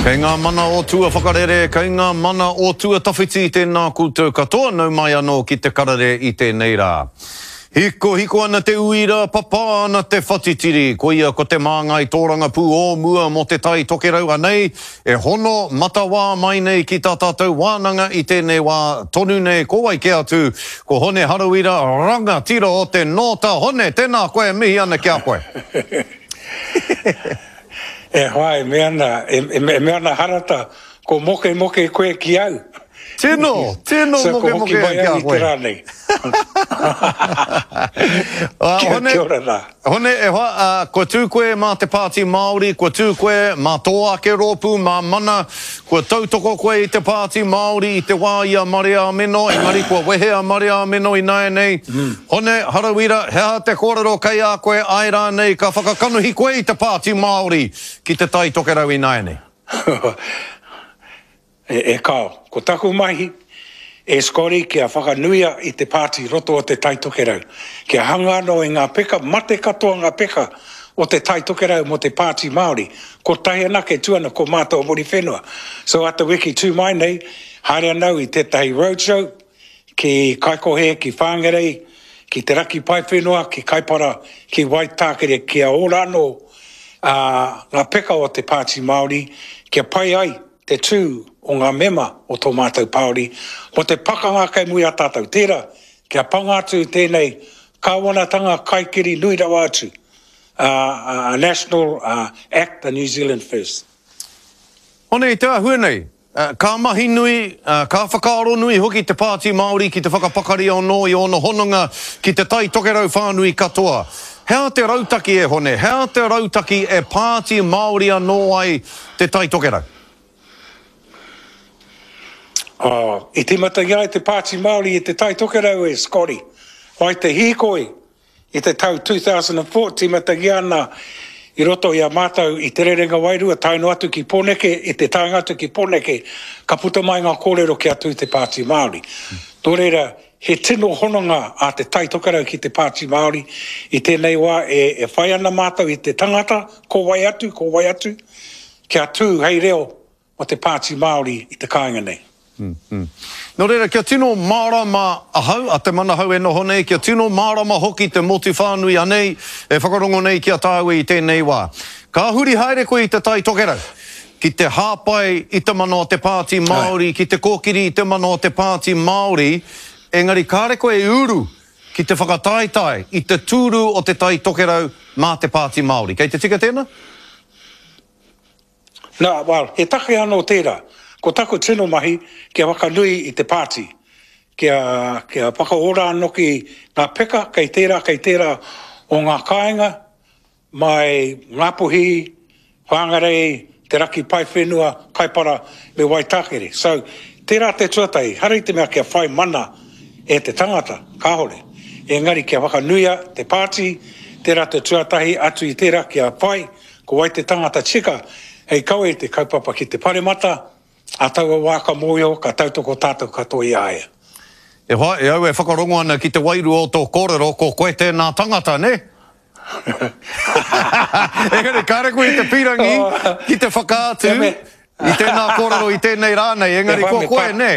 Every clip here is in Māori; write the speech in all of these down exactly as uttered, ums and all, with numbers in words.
Kei ngā mana o tua whakarere, kei ngā mana o tua tawhiti tēnā koutou katoa, nau mai anō ki te karare i tēnei rā. Hiko hiko ana te uira, papa ana te whatitiri, ko ia ko te māngai tōranga pū o mua mo te tai tokerau anei, e hono matawā mai nei ki tā tātou wānanga i tēnei wā tonu nei, ko wai ke atu, ko hone harawira ranga tira o te nota, hone tēnā koe mihi ana kia koe. E hoa, e me ana, e, e, me ana harata, ko moke moke koe ki au. Tino, tino so, moke moke kia koe. uh, hone, hone e hoa, uh, ko tū koe mā te pāti Māori, ko tū koe mā tō ake rōpū, mā mana, ko tautoko koe i te pāti Māori, i te wā i a Maria Ameno, engari ko wehe a Maria Ameno i nai nei. Mm. Hone, harawira, hea te kōrero kei a koe aira nei, ka whakakanuhi koe i te pāti Māori, ki te tai tokerau i nai nei. e, e kao, ko taku mahi, e skori kia whakanuia i te pāti roto o te tai tokerau. Kia hanga no i ngā peka, mate katoa ngā peka o te tai tokerau mo te pāti Māori. Ko tahi anake tuana ko mātou mori whenua. So ata wiki tū mai nei, haere anau i te tahi roadshow, ki Kaikohe, ki Whangarei, ki te raki pai whenua, ki Kaipara, ki Waitakere, kia ora anō uh, ngā peka o te pāti Māori, kia pai ai te tū o ngā mema o tō mātou Paori, mo te pakanga kai mui a tātou tērā, kia pangatu tēnei kāwanatanga kaikiri nui rawa atu, uh, uh, National uh, Act, the New Zealand First. Hone i te ahua nei, uh, ka mahi nui, uh, ka whakaaro nui hoki te pāti Māori ki te whakapakari o no i ono hononga ki te tai tokerau whānui katoa. Hea te rautaki e hone, hea te rautaki e pāti Māori anō ai te tai tokerau? Oh, I te matangia i te pāti Māori i te tai tokerau e skori. Wai te hikoi i te tau two thousand four, te matangia ana i roto i a mātou i te rerenga wairua, taino atu ki Poneke, i te taanga atu ki Poneke, ka puta mai ngā kōrero ki atu i te pāti Māori. Mm. Tō reira, he tino hononga a te tai tokerau ki te pāti Māori, i tēnei wā e, e whai ana mātou i te tangata, ko wai atu, ko wai atu, ki atu hei reo o te pāti Māori i te kāinga nei. Mm, mm. No reira, kia tino mārama ahau, a te mana hau e noho nei, kia tino mārama hoki te moti whānui anei, e whakarongo nei kia tāua i tēnei wā. Ka huri haere koe i te tai tokerau, ki te hāpai i te mana o te pāti Māori, ki te kōkiri i te mana o te pāti Māori, engari kāre koe uru ki te whakataitai i te tūru o te tai tokerau mā te pāti Māori. Kei te tika tēnā? Nā, well, he take anō tērā. Ko taku tino mahi kia wakanui i te pāti, kia, kia whakaora anoki ngā peka, kei tērā, kei tērā o ngā kāinga, mai Ngāpuhi, Whangarei, te raki pai whenua, Kaipara, me Waitakere. So, tērā te tuatai, harai te mea kia whai mana e te tangata, kāhore. Engari kia wakanuia te pāti, tērā te tuatahi atu i tērā kia whai, ko wai te tangata chika, hei kaue te kaupapa ki te paremata, a taua wāka mōio, ka tautoko tātou katoa i aia. E hoa, e au e whakarongo ana ki te wairu o tō kōrero, ko koe tēnā tangata, ne? e kare, kāre koe i te pirangi, ki te whakaatu, i tēnā kōrero i tēnei rānei, engari ko koe, ne?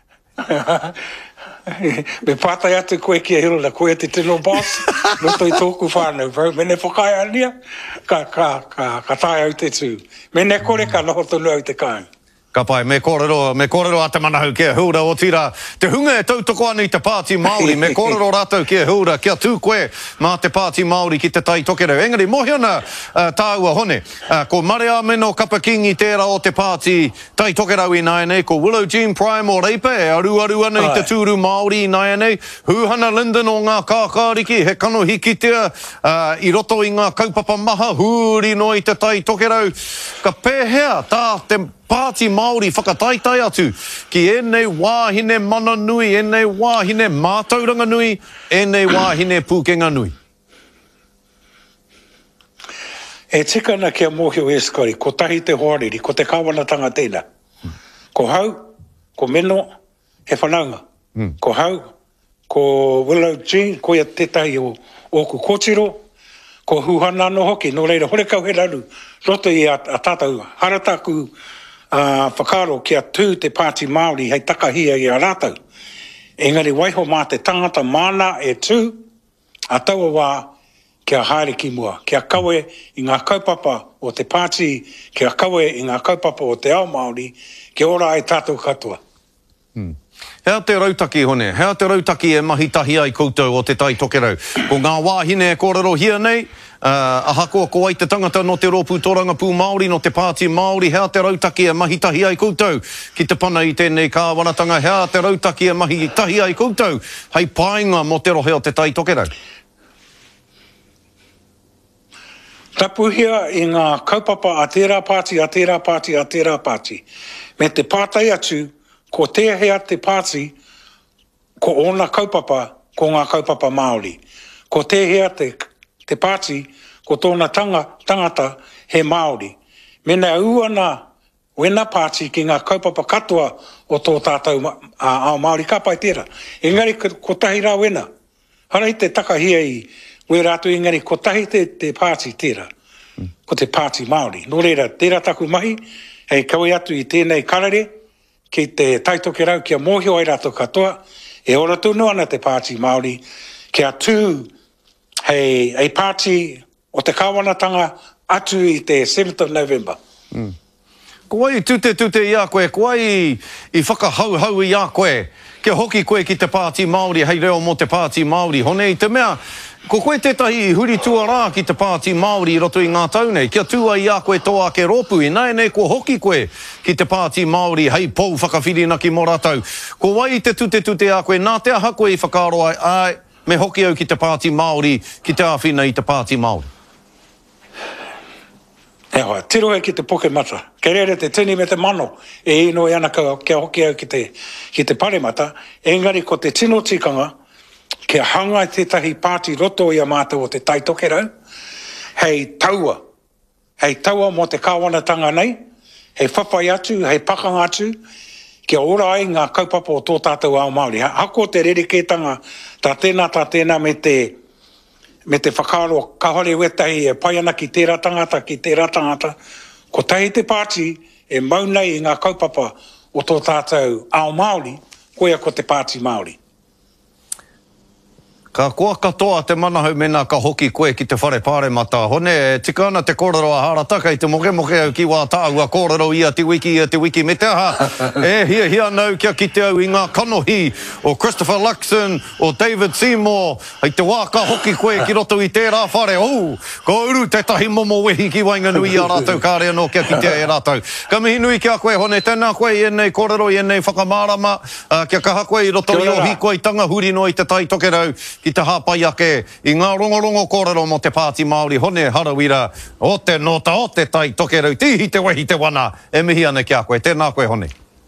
Me pātai atu koe kia hirona, koe te tino boss, roto i tōku whānau, mene whakai ania, ka, ka, ka, ka tai au te tū. Mene kore ka noho tonu au te kāinga. Ka pai, me kōrero, me kōrero a te manahau kia hura o tira. Te hunga e tautoko ana i te pāti Māori, me kōrero rātou kia hura, kia tū koe mā te pāti Māori ki te tai tokerau. Engari, mohi ana uh, tāua hone, uh, ko Maria Ameno Kapakingi tērā o te pāti tai tokerau i nai nei, ko Willow Jean Prime o Reipa, e aru aru ana i te tūru Māori i nai nei, Huhana Linden o ngā kākāriki, he kano hikitea, uh, i roto i ngā kaupapa maha, huri no i te tai tokerau. Ka pēhea tā te pāti Māori whakataitai atu ki enei wāhine mana nui, enei wāhine mātauranga nui, enei wāhine pūkenga nui. E tika na kia mōhio e skari, ko tahi te hoariri, ko te kāwanatanga tēnā. Mm. Ko hau, ko meno, he whanaunga. Mm. Ko hau, ko Willow Jean, ko ia tētahi o oku kōtiro, ko huhana no hoki, no reira, hore kau he raru, roto i a, a tātou, harataku uh, whakaro kia tū te Pāti Māori hei takahia i a rātau. Engari waiho mā te tangata mana e tū, a taua wā kia haere ki mua, kia kawe i ngā kaupapa o te Pāti, kia kawe i ngā kaupapa o te ao Māori, kia ora ai tātou katoa. Hmm. Hea te rautaki hone, hea te rautaki e mahi tahi ai koutou o te tai tokerau. Ko ngā wāhine e kōrero hia nei, uh, ahakoa ko ai te tangata no te rōpū torangapū Māori, no te Pāti Māori, hea te rautaki e mahi tahi ai koutou. Ki te pana i tēnei kāwanatanga, hea te rautaki e mahi tahi ai koutou. Hei painga mo te rohe o te tai tokerau. Tapuhia i ngā kaupapa a tērā Pāti, a tērā Pāti, a tērā Pāti. Me te pātai atu, ko tehea te Pāti, ko ona kaupapa, ko ngā kaupapa Māori. Ko tehea te, te Pāti, ko tōna tanga, tangata he Māori. Mena uana, wena Pāti ki ngā kaupapa katoa o tō tātou a, a Māori ka pai tērā. Engari ko tahi rā wena. Harai te takahia i we rātu engari ko tahi te, te Pāti tērā. Ko te Pāti Māori. Nō reira, tērā taku mahi, hei kawe atu i tēnei karare, ki te taitoke rau kia mōhio ai rātou katoa, e ora tūnu ana te Pāti Māori, kia tū hei, hei Pāti o te kāwanatanga atu i te seventh of November. Mm. Ko ai tute tute i a koe, ko ai i whakahau-hau i a koe, kia hoki koe ki te Pāti Māori, hei reo mo te Pāti Māori. Hone i te mea, ko koe tētahi huri tua rā ki te Pāti Māori roto i ngā taunei, kia tua i a koe toa ke rōpū i nai nei ko hoki koe ki te Pāti Māori, hei pou whakawhirina ki mō rātau. Ko wai te tute tute a koe, nā te aha koe i whakaro ai, ai, me hoki au ki te Pāti Māori, ki te āwhina i te Pāti Māori. E hoa, tiro e ki te poke mata. Kei rere te tini me te mano, e ino i ana ka, kia hoki au ki te, ki te paremata, engari ko te tino tikanga, kia hanga tētahi Pāti roto i a mātou o te tai tokerau, hei taua, hei taua mo te kāwanatanga nei, hei whawhai atu, hei pakanga atu, kia ora ai ngā kaupapa o tō tātou ao Māori. Hako te rerekētanga tā tēnā, tā tēnā me te, me te whakaro kahore wetahi e pai ana ki tērā tangata, ki tērā tangata, ko tahi te Pāti e maunei i ngā kaupapa o tō tātou ao Māori, koia ko te Pāti Māori. Ka koa katoa te manahau mena ka hoki koe ki te whare pāremata. Hone, tika ana te kōrero a harataka i te moke moke au ki wā tāu a kōrero i a te wiki i a te wiki me te aha. E hia hia nau kia ki te au i ngā kanohi o Christopher Luxon, o David Seymour, i te wā ka hoki koe ki roto i tērā whare. O, ko uru te tahi momo wehi ki wainga nui a rātou kāre anō kia ki te e rātou. Ka mihi nui kia koe hone, tēnā koe i enei kōrero i enei whakamārama, uh, kia kaha koe i roto i o hiko i tanga huri no i te tai tokerau, ki te hāpai ake i ngā rongorongo kōrero mo te Pāti Māori, hone harawira o te nota o te tai tokerau, tihi te wehi te wana, e mihi ana kia koe, tēnā koe hone.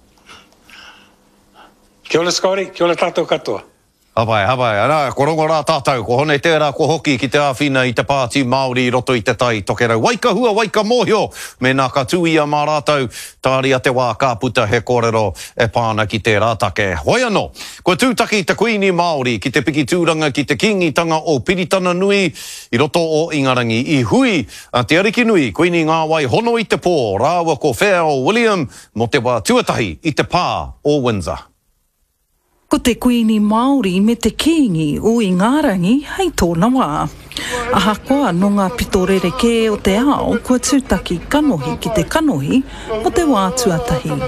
Kia ora Skauri, kia ora tātou katoa. Hapai, hapai, anā, ko rongo rā tātou, ko hone tērā ko hoki ki te āwhina i te Pāti Māori roto i te tai tokerau. Waika hua, waika mōhio, me nā ka tūia mā rātou, tāri a te wā kāputa he kōrero e pāna ki te rātake. Hoi anō, ko tūtaki te kuini Māori ki te piki tūranga ki te kingitanga o Piritana Nui i roto o Ingarangi. I hui, a te ariki nui, kuini ngā wai hono i te pō, rāua ko Whēao William mo te wā tuatahi i te pā o Windsor. Ko te kuini Māori me te kingi o Ingarangi hei tōna wā. Ahakoa no ngā pitorere ke o te ao, kua tūtaki kanohi ki te kanohi mo te wā tuatahi.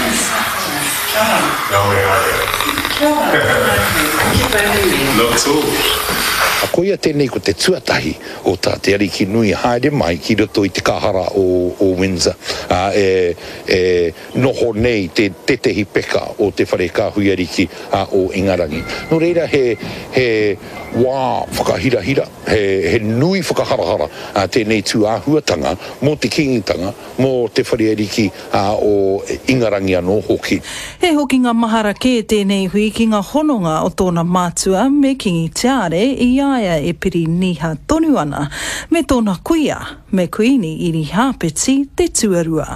Not at all. A koia tēnei ko te tuatahi o tā te ariki nui haere mai ki roto i te kahara o, o Windsor. Uh, e, e noho nei te tetehi peka o te whare kāhui ariki uh, o Ingarangi. No reira he, he wā whakahirahira, he, he nui whakaharahara uh, tēnei tū āhuatanga mō te kingitanga, mō te whare ariki uh, o Ingarangi anō hoki. He hoki ngā mahara ke tēnei hui ki ngā hononga o tōna mātua me kingi tiare i aia e piri niha tonu ana me tōna kuia me kuini i ri hāpeti te tuarua.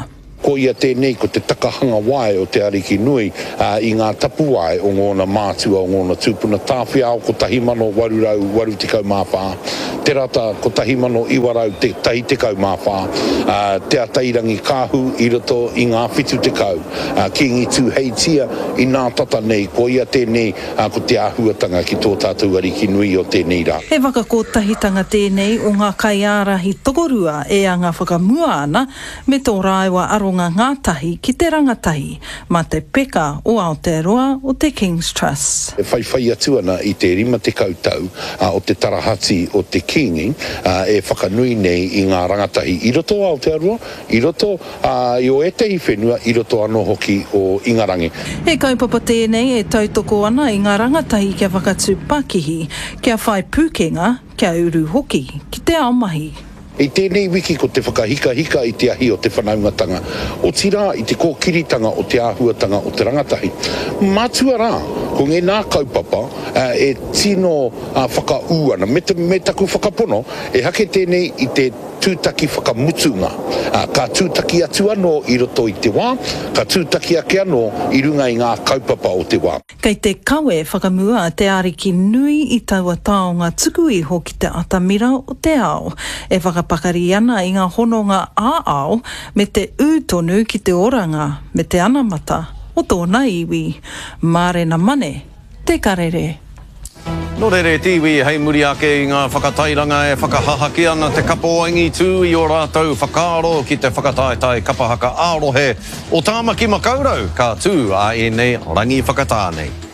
ko ia tēnei ko te takahanga wae o te ariki nui uh, i ngā tapu wae o ngōna mātua o ngōna tūpuna tāwhia o ko tahi mano warurau waru tekau māwha. Te rata ko tahi mano iwarau te tahi tekau māwha. Uh, te atairangi kāhu i roto i ngā whitu tekau. Uh, ki ngi tū heitia i ngā tata nei ko ia tēnei uh, ko te āhuatanga ki tō tātou ariki nui o tēnei rā. He whakakotahitanga tēnei o ngā kaiārahi tokorua e a ngā whakamua ana me tō rāewa aronga ngātahi ki te rangatahi ma te peka o Aotearoa o te King's Trust. E whai whai atu ana i te rima te kautau uh, o te tarahati o te kingi uh, e whakanui nei i ngā rangatahi i roto o Aotearoa, i roto uh, i o etehi whenua, i roto anō hoki o Ingarangi. He kaupapa tēnei e tautoko ana i ngā rangatahi kia whakatū Pakihi, kia whai pūkenga, kia uru hoki, ki te ao mahi. I tēnei wiki ko te whakahika hika i te ahi o te whanaungatanga. O tira i te kōkiritanga o te āhuatanga o te rangatahi. Mātua rā, ko ngē nā kaupapa uh, e tino uh, whakaūana. Me, te, me taku whakapono, e hake tēnei i te tūtaki whakamutunga. Uh, ka tūtaki atu anō i roto i te wā, ka tūtaki ake anō i runga i ngā kaupapa o te wā. Kei te kawe whakamua te ariki nui i taua taonga tuku iho ki te atamira o te ao. E whakapakari ana i ngā hononga ā-ao me te ūtonu ki te oranga me te anamata o tōna iwi. Mārena mane, te karere. No rere tiwi, hei muri ake i ngā whakatairanga e whakahahaki ana te kapoangi tū i o rātou whakaaro ki te whakataetai kapahaka ārohe o Tāmaki Makaurau, ka tū a e nei rangi whakatānei.